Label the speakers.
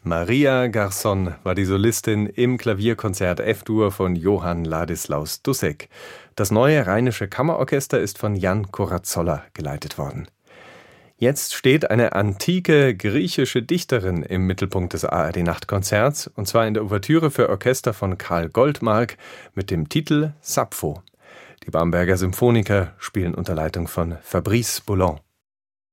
Speaker 1: Maria Garçon war die Solistin im Klavierkonzert F-Dur von Johann Ladislaus Dussek. Das neue Rheinische Kammerorchester ist von Jan Korazzolla geleitet worden. Jetzt steht eine antike griechische Dichterin im Mittelpunkt des ARD-Nachtkonzerts, und zwar in der Ouvertüre für Orchester von Karl Goldmark mit dem Titel Sappho. Die Bamberger Symphoniker spielen unter Leitung von Fabrice Boulon.